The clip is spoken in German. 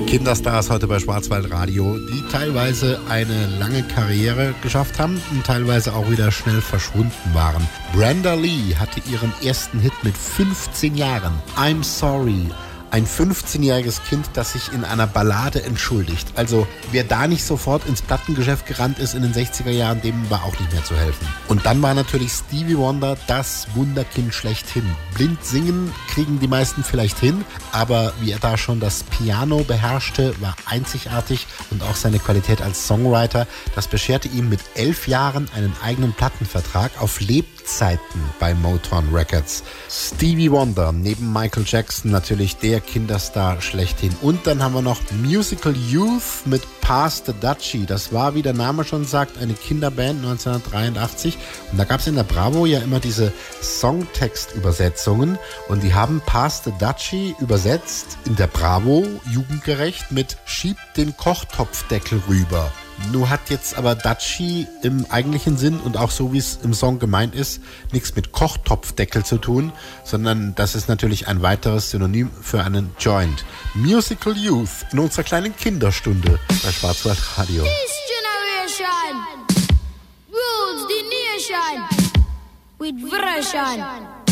Kinderstars heute bei Schwarzwaldradio, die teilweise eine lange Karriere geschafft haben und teilweise auch wieder schnell verschwunden waren. Brenda Lee hatte ihren ersten Hit mit 15 Jahren. I'm Sorry. Ein 15-jähriges Kind, das sich in einer Ballade entschuldigt. Also wer da nicht sofort ins Plattengeschäft gerannt ist in den 60er Jahren, dem war auch nicht mehr zu helfen. Und dann war natürlich Stevie Wonder das Wunderkind schlechthin. Blind singen kriegen die meisten vielleicht hin, aber wie er da schon das Piano beherrschte, war einzigartig und auch seine Qualität als Songwriter, das bescherte ihm mit 11 Jahren einen eigenen Plattenvertrag auf Lebzeiten bei Motown Records. Stevie Wonder, neben Michael Jackson natürlich der Kinderstar schlechthin. Und dann haben wir noch Musical Youth mit Pass the Dutchie. Das war, wie der Name schon sagt, eine Kinderband 1983. Und da gab es in der Bravo ja immer diese Songtext-Übersetzungen. Und die haben Pass the Dutchie übersetzt in der Bravo, jugendgerecht, mit Schieb den Kochtopfdeckel rüber. Nun hat jetzt aber Dutchie im eigentlichen Sinn und auch so wie es im Song gemeint ist, nichts mit Kochtopfdeckel zu tun, sondern das ist natürlich ein weiteres Synonym für einen Joint. Musical Youth in unserer kleinen Kinderstunde bei Schwarzwaldradio. This generation rules the nation with version.